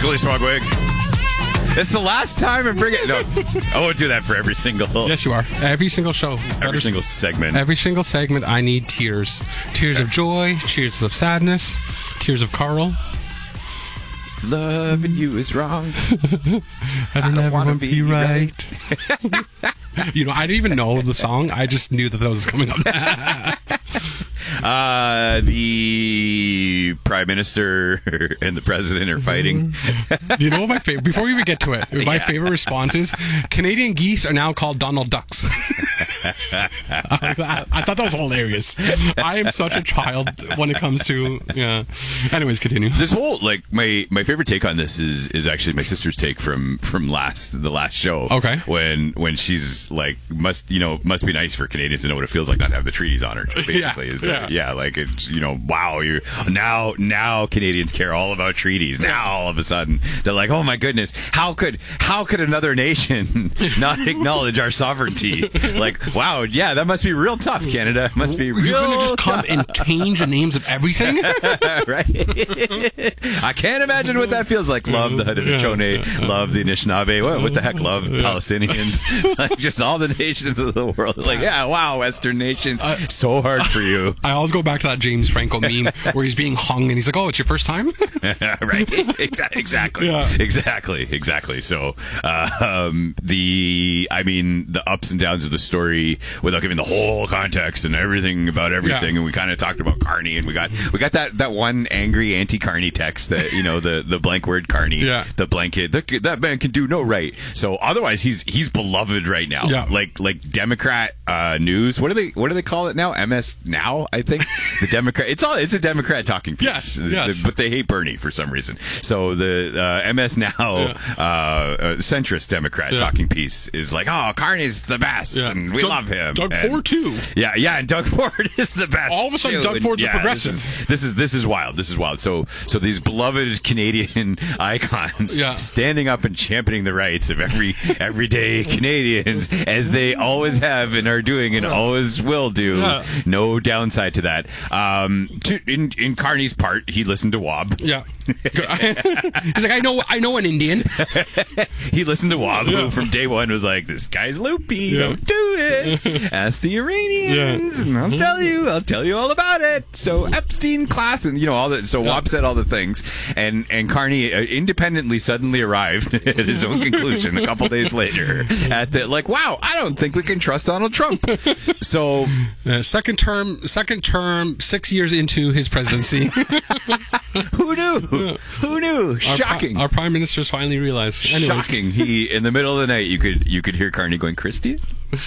Nicholas Swagwig. It's the last time and bring it. No, I won't do that for every single. Yes, you are. Every single show. Every single segment. Every single segment, I need tears. Tears of joy, tears of sadness, tears of Carl. Loving you is wrong. I don't ever want to be right. You know, I didn't even know the song. I just knew that was coming up. The Prime Minister and the President are fighting. You know what my favorite? Before we even get to it, my favorite response is Canadian geese are now called Donald Ducks. I thought that was hilarious. I am such a child when it comes to Anyways, continue. This whole my favorite take on this is actually my sister's take from the last show. Okay. When she's like must be nice for Canadians to know what it feels like not to have the treaties honored. Basically, like it's wow, you're now Canadians care all about treaties. Now all of a sudden they're like, oh my goodness, how could another nation not acknowledge our sovereignty? Like, wow, yeah, that must be real tough, Canada. Must be real. You're gonna just come and change the names of everything, right? I can't imagine what that feels like. Love the Haudenosaunee, love the Anishinaabe. What the heck? Love Palestinians. Like just all the nations of the world. Like, yeah, wow, Western nations. So hard for you. I always go back to that James Franco meme where he's being hung and he's like, "Oh, it's your first time." Right? Exactly. Yeah. Exactly. So, the ups and downs of the story without giving the whole context and everything about everything, and we kind of talked about Carney, and we got that one angry anti-Carney text that the blank word Carney, the blanket that man can do no right. So otherwise he's beloved right now. Yeah. Like Democrat news. What do they call it now? MS Now, I think. The Democrat. It's a Democrat talking piece. Yes. But they hate Bernie for some reason. So the MS Now centrist Democrat talking piece is like, oh, Carney's the best, and we love him. Doug Ford too. Yeah, and Doug Ford is the best. All of a sudden, Doug Ford's a progressive. This is wild. This is wild. So these beloved Canadian icons standing up and championing the rights of everyday Canadians, as they always have and are doing and always will do. No downside to that. In Carney's part, he listened to Wob. Yeah. He's like, I know an Indian. He listened to Wob, who from day one was like, this guy's loopy. Don't do it. Ask the Iranians, and I'll tell you all about it. So Epstein class, and all that. So Wob said all the things, and Carney independently suddenly arrived at his own conclusion a couple days later at the wow, I don't think we can trust Donald Trump. So second term, 6 years into his presidency. Who knew? Shocking. Our prime minister's finally realized. Anyways. Shocking. He, in the middle of the night, you could hear Carney going, Christia,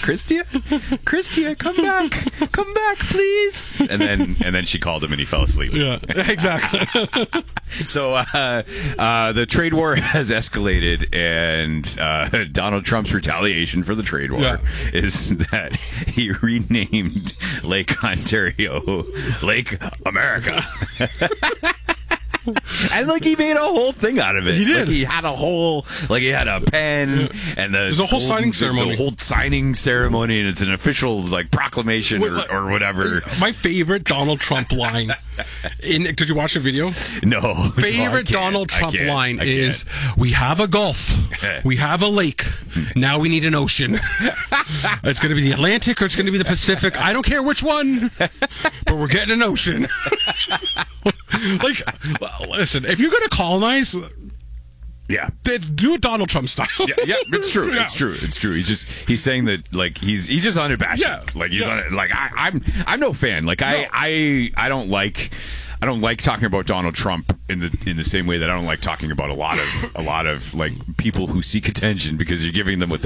come back, please. And then she called him and he fell asleep. Yeah, exactly. So the trade war has escalated, and Donald Trump's retaliation for the trade war is that he renamed Lake Ontario Lake America. And he made a whole thing out of it. He did. He had a pen, and there's a whole signing ceremony. The whole signing ceremony, and it's an official proclamation or whatever. My favorite Donald Trump line. Did you watch the video? No. Favorite Donald Trump line is, "We have a Gulf, we have a lake, now we need an ocean. It's going to be the Atlantic or it's going to be the Pacific. I don't care which one, but we're getting an ocean." Listen, if you're going to colonize, do it Donald Trump style. Yeah, it's true. It's true. He's saying that he's just unabashed. He's on it. I'm no fan. I don't like talking about Donald Trump in the same way that I don't like talking about a lot of people who seek attention because you're giving them what